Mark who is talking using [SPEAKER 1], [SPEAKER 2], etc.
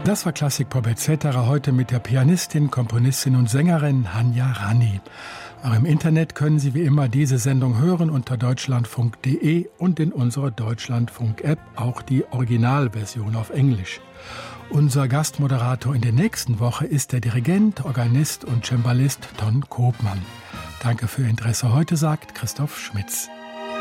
[SPEAKER 1] Das war Klassik Pop etc. heute mit der Pianistin, Komponistin und Sängerin Hanja Rani. Auch im Internet können Sie wie immer diese Sendung hören unter deutschlandfunk.de und in unserer Deutschlandfunk-App auch die Originalversion auf Englisch. Unser Gastmoderator in der nächsten Woche ist der Dirigent, Organist und Cembalist Ton Koopman. Danke für Ihr Interesse heute, sagt Christoph Schmitz.